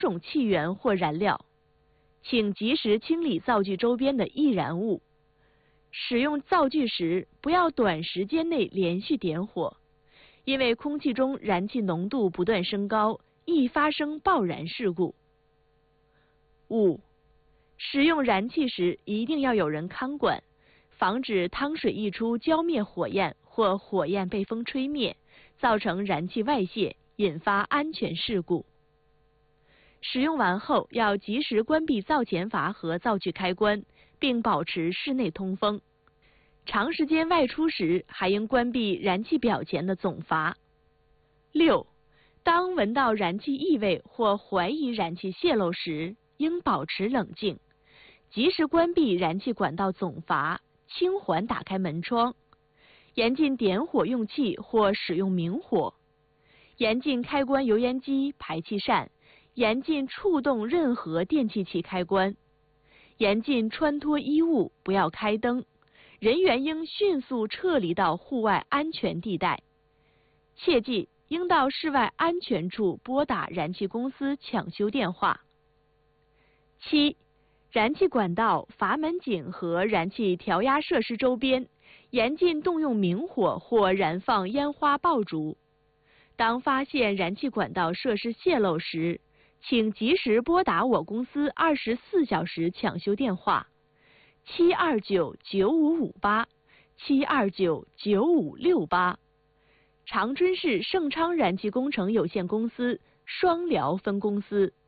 种气源或燃料，请及时清理灶具周边的易燃物。使用灶具时，不要短时间内连续点火，因为空气中燃气浓度不断升高，易发生爆燃事故。5. 使用燃气时一定要有人看管，防止汤水溢出浇灭火焰或火焰被风吹灭，造成燃气外泄，引发安全事故。使用完后要及时关闭灶前阀和灶具开关，并保持室内通风。长时间外出时，还应关闭燃气表前的总阀。6. 当闻到燃气异味或怀疑燃气泄漏时，应保持冷静，及时关闭燃气管道总阀，轻缓打开门窗，严禁点火用气或使用明火，严禁开关油烟机、排气扇，严禁触动任何电气器开关，严禁穿脱衣物，不要开灯，人员应迅速撤离到户外安全地带。切记，应到室外安全处拨打燃气公司抢修电话。7. 燃气管道、阀门井和燃气调压设施周边，严禁动用明火或燃放烟花爆竹。当发现燃气管道设施泄漏时，请及时拨打我公司24小时抢修电话7299558 7299568，长春市盛昌燃气工程有限公司双辽分公司。